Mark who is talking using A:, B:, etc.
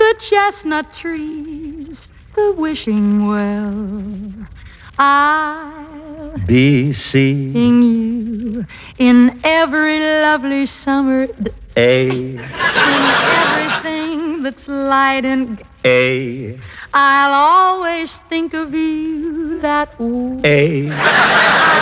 A: the chestnut trees, the wishing well. I'll
B: be seeing
A: you in every lovely summer
B: in
A: everything that's light and
B: I'll
A: always think of you that way.